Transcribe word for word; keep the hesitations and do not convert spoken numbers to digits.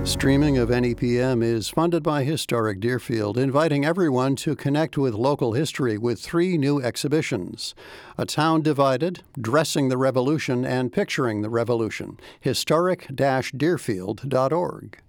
Streaming of N E P M is funded by Historic Deerfield, inviting everyone to connect with local history with three new exhibitions: A Town Divided, Dressing the Revolution, and Picturing the Revolution. historic dash deerfield dot org.